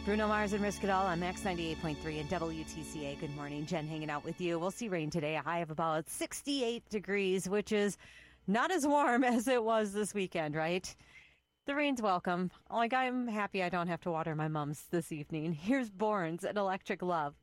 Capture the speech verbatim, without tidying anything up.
Bruno Mars and Risk It All on Max ninety-eight point three and W T C A. Good morning. Jen hanging out with you. We'll see rain today, a high of about sixty-eight degrees, which is not as warm as it was this weekend, right? The rain's welcome. Like, I'm happy I don't have to water my mums this evening. Here's Borns and Electric Love.